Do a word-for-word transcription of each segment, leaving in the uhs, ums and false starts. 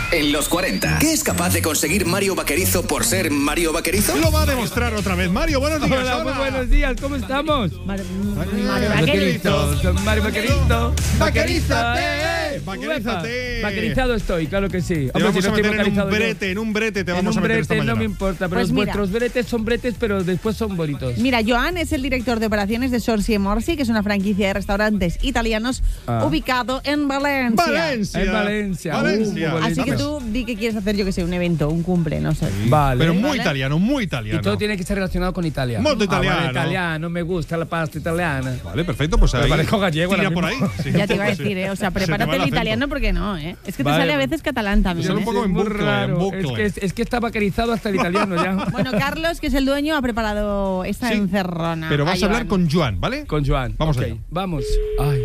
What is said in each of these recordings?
en los cuarenta. ¿Qué es capaz de conseguir Mario Vaquerizo por ser Mario Vaquerizo? Lo va a demostrar otra vez. Mario, buenos días. Hola, hola. muy buenos días, ¿cómo estamos? Mar Mario Mario Vaquerizo. Mario Vaquerizo. Vaquerízate. Vaquerízate. Vaquerizado estoy, claro que sí. Te vamos si a no estoy meter en un vaquerizado yo. brete, en un brete te En vamos un a meter esta brete mañana. no me importa, pero Pues mira. vuestros bretes son bretes, pero después son bonitos. Mira, Joan es el director de operaciones de Sorsi e Morsi, que es una franquicia de restaurantes italianos Ah. ubicado en Valencia. Valencia. En Valencia. Valencia. Uh, Así que tú di que quieres hacer, yo que sé, un evento, un cumple, no sé. Vale. Pero muy ¿Vale? italiano, muy italiano. Y todo tiene que estar relacionado con Italia. Molto Ah, italiano. vale, italiano, me gusta la pasta italiana. Vale, perfecto, pues ahí. Me parezco gallego tira ahora por ahí. mismo. Sí, Ya un te iba a poco, sí. decir, ¿eh? O sea, Se te prepárate va el acento. italiano porque no, ¿eh? Es que te Vale. sale a veces catalán también. Yo un ¿eh? poco en muy bucle, raro. en bucle. Es que, es, es que está vaquerizado hasta el italiano ya. Bueno, Carlos, que es el dueño, ha preparado esta Sí, encerrona. Pero vas Ahí a hablar van. con Joan, ¿vale? Con Joan. Vamos Ok, allá. Vamos. Ay.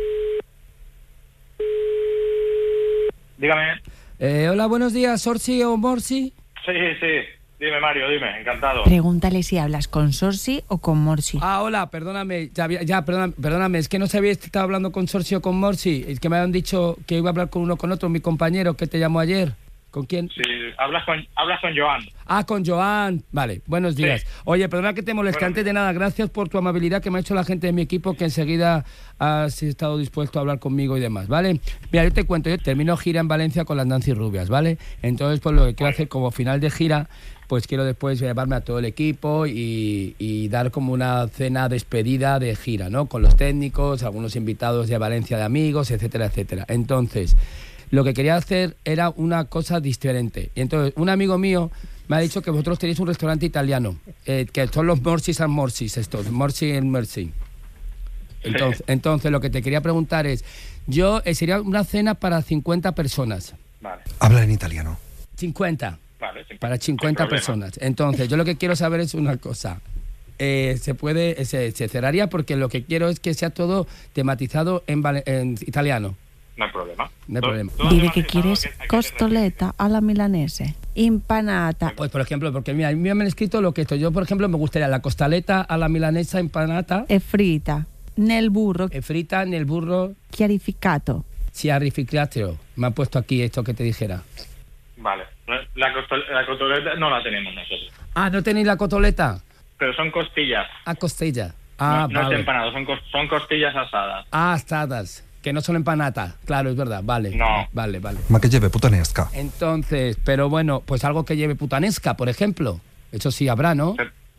Dígame. Eh, hola, buenos días, Sorsi o Morsi. Sí, sí. Dime, Mario, dime. Encantado. Pregúntale si hablas con Sorsi o con Morsi. Ah, hola, perdóname, ya, había- ya perdóname, perdóname, es que no sabía si estaba hablando con Sorsi o con Morsi, es que me habían dicho que iba a hablar con uno o con otro, mi compañero que te llamó ayer. ¿Con quién? Sí, hablas con, hablas con Joan. Ah, con Joan. Vale, buenos días. Sí. Oye, perdona que te moleste, Buenos antes de nada, gracias por tu amabilidad que me ha hecho la gente de mi equipo, que enseguida has estado dispuesto a hablar conmigo y demás, ¿vale? Mira, yo te cuento, yo termino gira en Valencia con las Nancy Rubias, ¿vale? Entonces, pues lo que quiero hacer como final de gira, pues quiero después llevarme a todo el equipo y, y dar como una cena despedida de gira, ¿no? Con los técnicos, algunos invitados de Valencia de amigos, etcétera, etcétera. Entonces, lo que quería hacer era una cosa diferente. Y entonces, un amigo mío me ha dicho que vosotros tenéis un restaurante italiano, eh, que son los Morsis and Morsis, estos, Morsi and Mercy. Entonces, entonces, lo que te quería preguntar es, yo, eh, sería una cena para cincuenta personas. Vale, Habla en italiano. cincuenta. vale. sin- Para sin cincuenta problema. personas. Entonces, yo lo que quiero saber es una cosa. Eh, se puede, se, se cerraría porque lo que quiero es que sea todo tematizado en, vale- en italiano. No hay problema. No hay Tú- problema. tú Dile has que imaginado quieres que- a qué te costoleta a la milanese, empanata. Pues, por ejemplo, porque mira, a mí me han escrito lo que esto. Yo, por ejemplo, me gustaría la costaleta a la milanesa empanata, e frita nel burro eh, frita en el burro chiarificato. chiarificato. Me ha puesto aquí esto que te dijera. refieres. Vale. La, costol- la costoleta no la tenemos nosotros. Ah, ¿no tenéis la cotoleta? Pero son costillas. Ah, costilla. Ah, no no vale. es empanado, son, cos- son costillas asadas. Ah, asadas. Que no son empanatas. Claro, es verdad. Vale. No. Vale, vale. Ma che lleve putanesca. Entonces, pero bueno, pues algo que lleve putanesca, por ejemplo. Eso sí habrá, ¿no?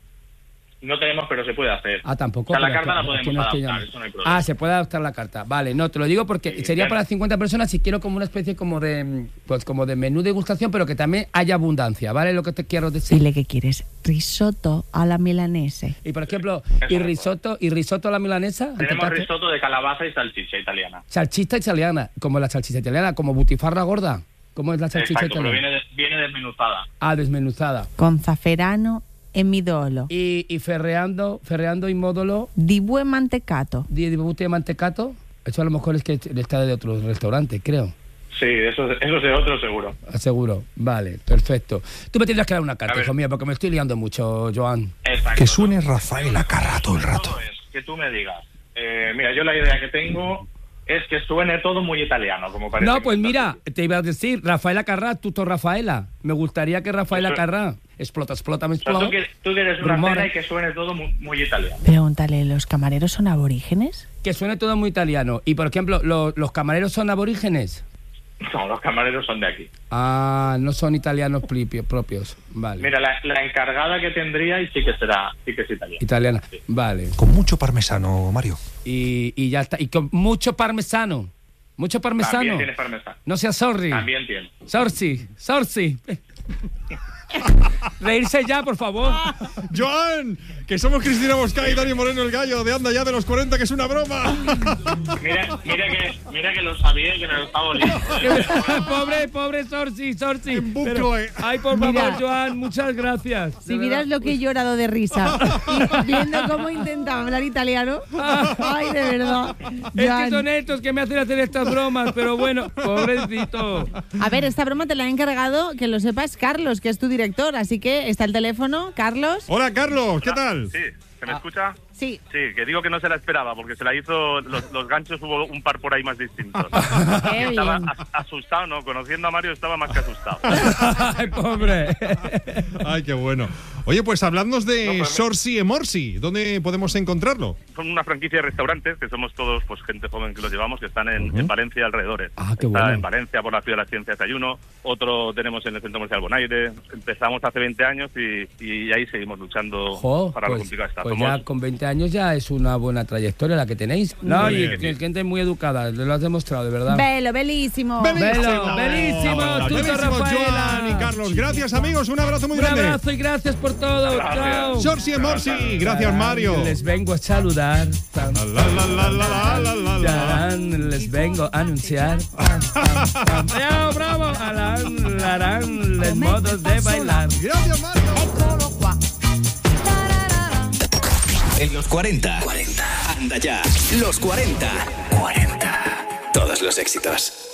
No tenemos, pero se puede hacer. Ah, tampoco. O sea, la pero carta aquí- la aquí podemos no estoy adaptar, llamando. eso no hay problema. Ah, se puede adaptar la carta. Vale, no, te lo digo porque Sí, sería claro. para cincuenta personas y quiero como una especie como de pues como de menú degustación, pero que también haya abundancia, ¿vale? Lo que te quiero decir. Dile que quieres risotto a la milanese. Y por ejemplo, Eso y no risotto, y risotto a la milanesa, Tenemos antepasto, risotto de calabaza y salchicha italiana. salchicha italiana, como la salchicha italiana, como butifarra gorda. ¿Cómo es la salchicha Exacto, pero italiana? viene, de- viene desmenuzada. Ah, desmenuzada. Con zaferano e midolo. Y, y ferreando, ferreando y módulo Di bue mantecato. di di buti de mantecato. Eso a lo mejor es que está de otro restaurante, creo. Sí, eso, eso es de otro seguro. Seguro. Vale, perfecto. Tú me tendrás que dar una A carta, ver. hijo mío, porque me estoy liando mucho, Joan. Exacto. Que suene Rafaela Carrà todo el rato. Todo es que tú me digas. Eh, mira, yo la idea que tengo es que suene todo muy italiano, como parece. No, que pues está mira, haciendo. te iba a decir, Rafaela Carrà, tuto Rafaela. Me gustaría que Rafaela Eso- Carrà explota, explota, me O sea, explota. tú, quieres, tú quieres una Rumores. cena y que suene todo muy, muy italiano. Pregúntale, ¿los camareros son aborígenes? Que suene todo muy italiano. Y por ejemplo, lo- ¿los camareros son aborígenes? No, los camareros son de aquí. Ah, no son italianos plipio- propios. Vale. Mira, la, la encargada que tendría y sí que será, sí que es italiana. Italiana. Sí. Vale. Con mucho parmesano, Mario. Y, y ya está. Y con mucho parmesano. Mucho parmesano. También tiene parmesano. No seas sorry. También tiene. Sorsi, Sorsi. Reírse ya, por favor. Joan, que somos Cristina Bosca y Dani Moreno el Gallo de Anda Ya de los cuarenta, que es una broma. Mira, mira que, mira que lo sabía y que me lo estaba oliendo. pobre, pobre Sorsi, Sorsi. En bucle. Pero- ay, por favor, Mira. Joan, muchas gracias. Si De vieras verdad. lo que he llorado de risa y viendo cómo intentaba hablar italiano. Ay, de verdad. Es Joan. que son estos que me hacen hacer estas bromas, pero bueno, pobrecito. A ver, esta broma te la ha encargado, que lo sepas, Carlos, que es tu director. Así que está el teléfono, Carlos. Hola, Carlos, ¿qué tal? Sí, ¿se me escucha? Sí. Sí, que digo que no se la esperaba, porque se la hizo, los, los ganchos hubo un par por ahí más distintos. Qué Estaba bien. as- asustado, ¿no? Conociendo a Mario estaba más que asustado. Ay, pobre. Ay, qué bueno. Oye, pues habladnos de No, pero- Sorsi e Morsi. ¿Dónde podemos encontrarlo? Son una franquicia de restaurantes que somos todos pues gente joven que los llevamos, que están en, en Valencia y alrededores. Ah, qué Está bueno. en Valencia por la Ciudad de las Ciencias hay uno, otro tenemos en el Centro Comercial Bonaire. Empezamos hace veinte años y, y ahí seguimos luchando Jo, para lo pues, complicado que está. pues Somos- ya con veinte años ya es una buena trayectoria la que tenéis. No, Muy y bien. que gente muy educada, lo has demostrado, de verdad. Belo, belísimo. Belo, belísimo, tuto Bellísimo, Rafaela. Joan y Carlos. Gracias, amigos. Un abrazo muy Un grande. abrazo y gracias por todo. Chao. Sorsi e Morsi. Gracias, Mario. Les vengo a saludar. Tan, La, la, la, la, la, la, la. tarán, les vengo a anunciar. Pam, pam, pam. Bravo, bravo. Alán, larán, les modos de bailar. Gracias, Mario. En los cuarenta. cuarenta. Anda ya. Los cuarenta. cuarenta. Todos los éxitos.